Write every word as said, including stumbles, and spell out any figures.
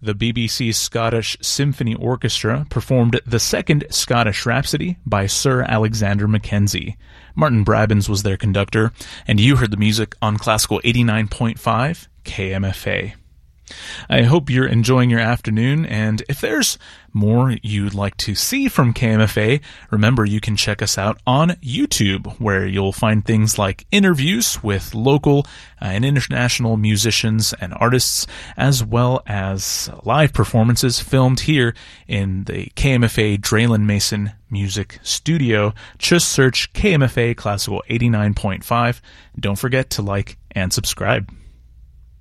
the B B C Scottish Symphony Orchestra performed the second Scottish Rhapsody by Sir Alexander Mackenzie. Martin Brabbins was their conductor, and you heard the music on Classical eighty-nine point five K M F A. I hope you're enjoying your afternoon, and if there's more you'd like to see from K M F A, remember you can check us out on YouTube, where you'll find things like interviews with local and international musicians and artists, as well as live performances filmed here in the K M F A Draylen Mason Music Studio. Just search K M F A Classical eighty-nine point five. Don't forget to like and subscribe.